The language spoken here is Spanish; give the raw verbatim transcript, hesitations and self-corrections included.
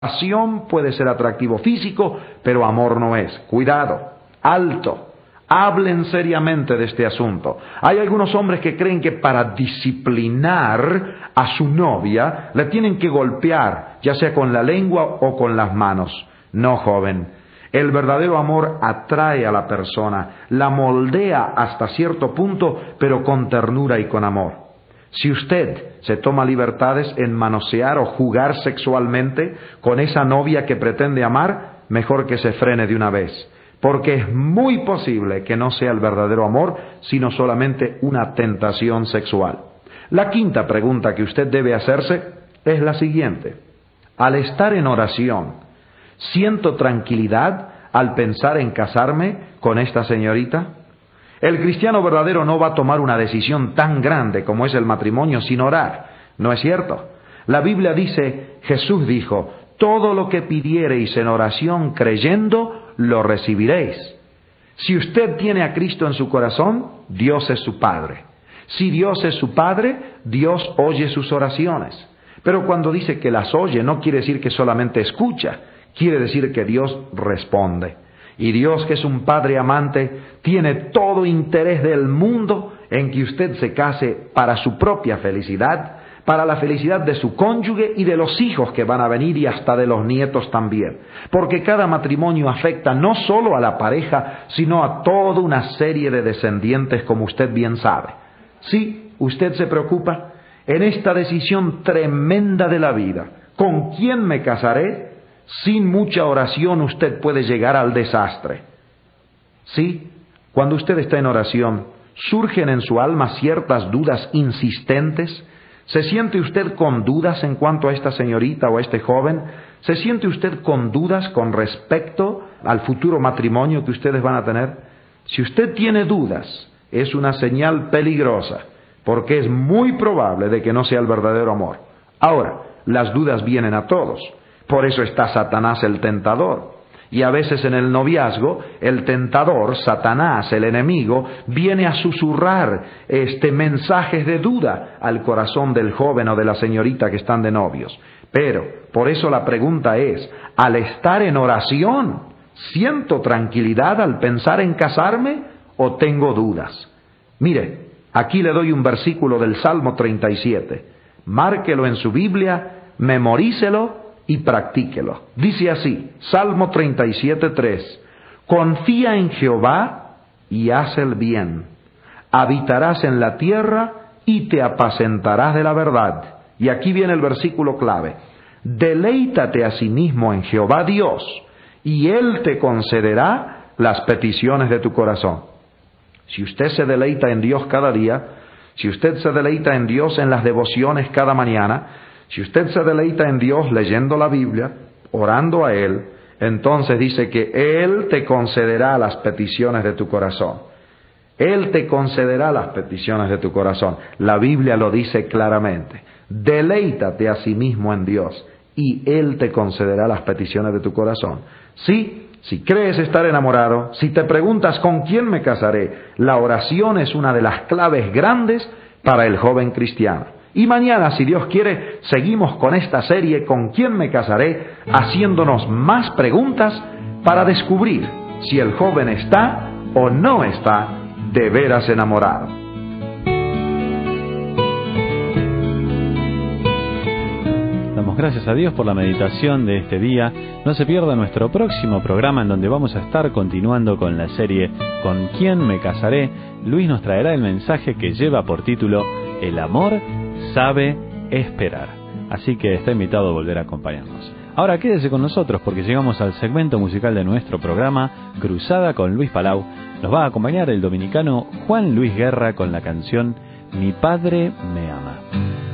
Pasión puede ser atractivo físico, pero amor no es. Cuidado, alto. Hablen seriamente de este asunto. Hay algunos hombres que creen que para disciplinar a su novia le tienen que golpear, ya sea con la lengua o con las manos. No, joven. El verdadero amor atrae a la persona, la moldea hasta cierto punto, pero con ternura y con amor. Si usted se toma libertades en manosear o jugar sexualmente con esa novia que pretende amar, mejor que se frene de una vez. Porque es muy posible que no sea el verdadero amor, sino solamente una tentación sexual. La quinta pregunta que usted debe hacerse es la siguiente. Al estar en oración, ¿siento tranquilidad al pensar en casarme con esta señorita? El cristiano verdadero no va a tomar una decisión tan grande como es el matrimonio sin orar. ¿No es cierto? La Biblia dice, Jesús dijo, todo lo que pidiereis en oración creyendo, lo recibiréis. Si usted tiene a Cristo en su corazón, Dios es su Padre. Si Dios es su Padre, Dios oye sus oraciones. Pero cuando dice que las oye, no quiere decir que solamente escucha, quiere decir que Dios responde. Y Dios, que es un Padre amante, tiene todo interés del mundo en que usted se case para su propia felicidad, para la felicidad de su cónyuge y de los hijos que van a venir y hasta de los nietos también. Porque cada matrimonio afecta no solo a la pareja, sino a toda una serie de descendientes, como usted bien sabe. Sí, usted se preocupa en esta decisión tremenda de la vida. ¿Con quién me casaré? Sin mucha oración usted puede llegar al desastre. Sí, cuando usted está en oración, surgen en su alma ciertas dudas insistentes. ¿Se siente usted con dudas en cuanto a esta señorita o a este joven? ¿Se siente usted con dudas con respecto al futuro matrimonio que ustedes van a tener? Si usted tiene dudas, es una señal peligrosa, porque es muy probable de que no sea el verdadero amor. Ahora, las dudas vienen a todos. Por eso está Satanás el tentador. Y a veces en el noviazgo, el tentador, Satanás, el enemigo, viene a susurrar este mensajes de duda al corazón del joven o de la señorita que están de novios. Pero, por eso la pregunta es, al estar en oración, ¿siento tranquilidad al pensar en casarme o tengo dudas? Mire, aquí le doy un versículo del Salmo treinta y siete. Márquelo en su Biblia, memorícelo y practíquelo. Dice así, Salmo treinta y siete, tres. Confía en Jehová y haz el bien. Habitarás en la tierra y te apacentarás de la verdad. Y aquí viene el versículo clave. Deleítate a sí mismo en Jehová Dios, y Él te concederá las peticiones de tu corazón. Si usted se deleita en Dios cada día, si usted se deleita en Dios en las devociones cada mañana, si usted se deleita en Dios leyendo la Biblia, orando a Él, entonces dice que Él te concederá las peticiones de tu corazón. Él te concederá las peticiones de tu corazón. La Biblia lo dice claramente. Deleítate a sí mismo en Dios y Él te concederá las peticiones de tu corazón. Sí, si crees estar enamorado, si te preguntas con quién me casaré, la oración es una de las claves grandes para el joven cristiano. Y mañana, si Dios quiere, seguimos con esta serie ¿Con quién me casaré?, haciéndonos más preguntas para descubrir si el joven está o no está de veras enamorado. Damos gracias a Dios por la meditación de este día. No se pierda nuestro próximo programa en donde vamos a estar continuando con la serie ¿Con quién me casaré? Luis nos traerá el mensaje que lleva por título El amor sabe esperar. Así que está invitado a volver a acompañarnos. Ahora quédese con nosotros porque llegamos al segmento musical de nuestro programa Cruzada con Luis Palau. Nos va a acompañar el dominicano Juan Luis Guerra con la canción Mi Padre me ama.